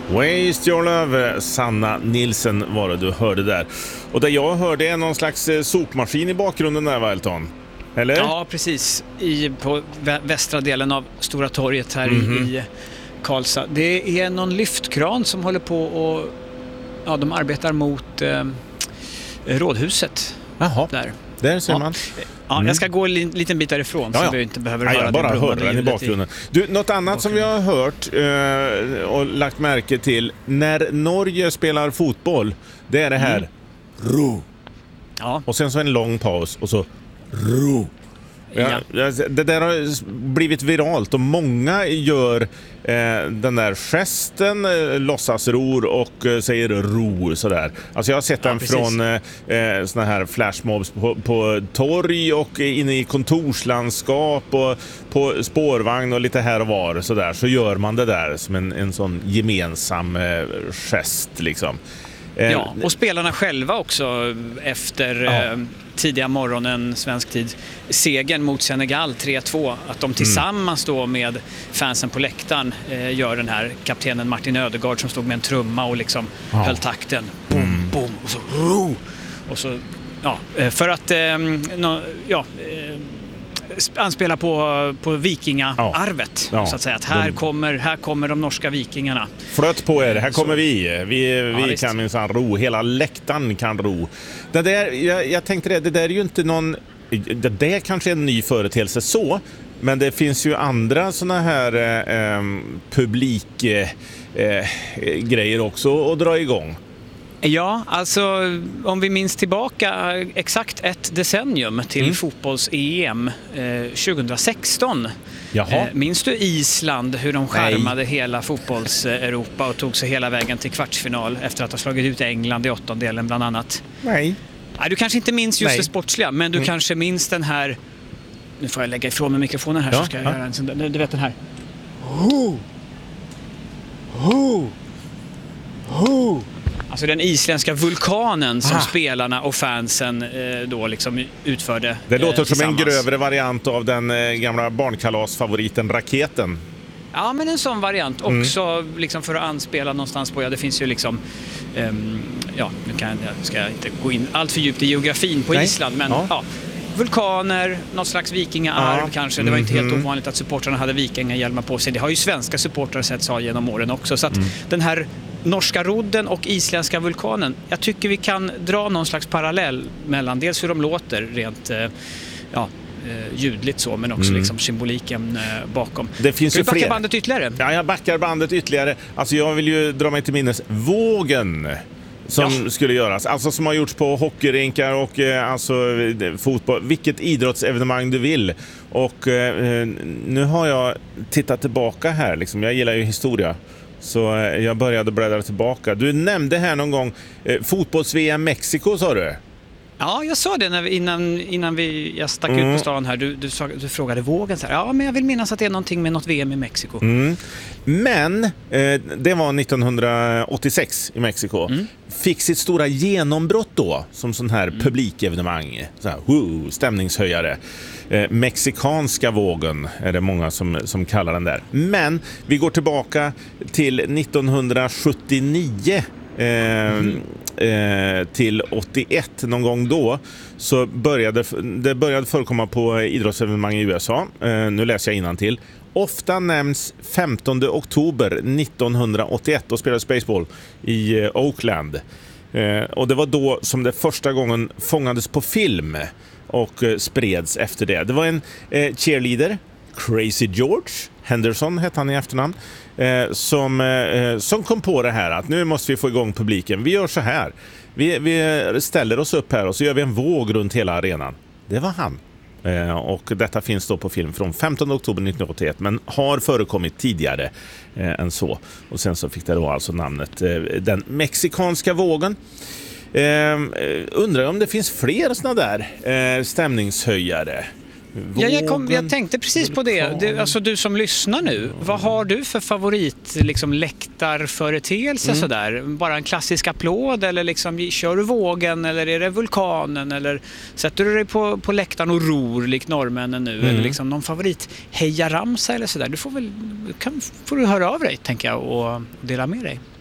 Waste Your Love, Sanna Nilsson var det du hörde där. Och det jag hörde är någon slags sopmaskin i bakgrunden där, Valton. Eller? Ja, precis. På västra delen av Stora torget här i Karlstad. Det är någon lyftkran som håller på och de arbetar mot rådhuset. Jaha, där ser man. Ja, jag ska gå en liten bit därifrån så vi inte behöver höra jag bara hör den i bakgrunden. Något annat som vi har hört och lagt märke till när Norge spelar fotboll, det är det här ro. Ja. Och sen så en lång paus och så ro. Det där har blivit viralt och många gör den där gesten, låtsasror och säger ro sådär. Alltså jag har sett den från såna här flashmobs på torg och inne i kontorslandskap och på spårvagn och lite här och var sådär. Så gör man det där som en sån gemensam gest liksom. Ja, och spelarna själva också efter tidiga morgonen svensk tid segern mot Senegal 3-2, att de tillsammans då med fansen på läktaren gör den här kaptenen Martin Ödegaard som stod med en trumma och liksom höll takten boom, boom, och så ro. Och så för att anspela på vikingaarvet så att säga, att här kommer de norska vikingarna. Flöt på er, här kommer vi kan minsann ro, hela läktaren kan ro. Det där, jag tänkte det där är ju inte någon, det där kanske är en ny företeelse så, men det finns ju andra såna här publikgrejer också att dra igång. Ja, alltså om vi minns tillbaka exakt ett decennium till fotbolls-EM 2016. Minns du Island, hur de skärmade hela fotbolls-Europa och tog sig hela vägen till kvartsfinal efter att ha slagit ut England i åttondelen bland annat? Nej, du kanske inte minns just det sportsliga, men du kanske minns den här... Nu får jag lägga ifrån mig mikrofonen här så ska jag göra en sån där. Du vet den här... Alltså den isländska vulkanen som spelarna och fansen då liksom utförde. Det låter som en grövre variant av den gamla barnkalasfavoriten Raketen. Ja, men en sån variant också liksom för att anspela någonstans på, det finns ju liksom ska jag inte gå in allt för djupt i geografin på Island, men vulkaner, något slags vikingaarv kanske. Det var inte helt ovanligt att supportrarna hade vikingahjälmar på sig. Det har ju svenska supportrar sett genom åren också. Så att den här norska rodden och isländska vulkanen, jag tycker vi kan dra någon slags parallell mellan dels hur de låter rent ljudligt så, men också liksom symboliken bakom. Det finns ju fler. Bandet ytterligare? Ja, jag backar bandet ytterligare. Alltså jag vill ju dra mig till minnes vågen som skulle göras. Alltså som har gjorts på hockeyrinkar och alltså fotboll, vilket idrottsevenemang du vill. Och nu har jag tittat tillbaka här liksom. Jag gillar ju historia. Så jag började bläddra tillbaka. Du nämnde här någon gång fotbolls-VM Mexiko, sa du? Ja, jag sa det innan jag stack ut på stan här. Du frågade vågen så här. Ja, men jag vill minnas att det är någonting med något VM i Mexiko. Men det var 1986 i Mexiko. Fick sitt stora genombrott då som sån här publikevenemang. Så här, stämningshöjare. Mexikanska vågen är det många som kallar den där. Men vi går tillbaka till 1979 till 81 någon gång då, så började förekomma på idrottsevenemang i USA. Nu läser jag innantill. Ofta nämns 15 oktober 1981, då spelades baseball i Oakland. Och det var då som det första gången fångades på film och spreds efter det. Det var en cheerleader, Crazy George Henderson hette han i efternamn, som kom på det här att nu måste vi få igång publiken. Vi gör så här. Vi ställer oss upp här och så gör vi en våg runt hela arenan. Det var han. Och detta finns då på film från 15 oktober 1981, men har förekommit tidigare än så. Och sen så fick det då alltså namnet den mexikanska vågen. Undrar om det finns fler såna där stämningshöjare. Jag tänkte precis på det. Alltså du som lyssnar nu, vad har du för favorit liksom läktarföreteelse sådär? Bara en klassisk applåd eller liksom kör du vågen eller är det vulkanen eller sätter du dig på läktaren och ror likt norrmännen nu eller liksom någon favorit hejaramsa eller sådär? Du får du höra av dig tänker jag och dela med dig.